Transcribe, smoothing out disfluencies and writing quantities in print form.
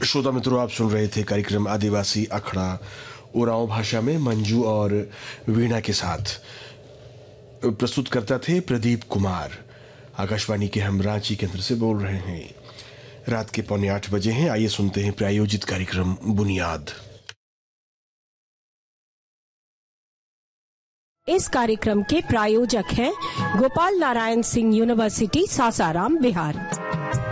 श्रोता मित्रों, आप सुन रहे थे कार्यक्रम आदिवासी अखड़ा ओरांव भाषा में मंजू और वीणा के साथ। प्रस्तुत करता थे प्रदीप कुमार। आकाशवाणी के हम रांची केंद्र से बोल रहे हैं। रात के 7:45 बजे हैं। आइए सुनते हैं प्रायोजित कार्यक्रम बुनियाद। इस कार्यक्रम के प्रायोजक हैं गोपाल नारायण सिंह यूनिवर्सिटी सासाराम, बिहार।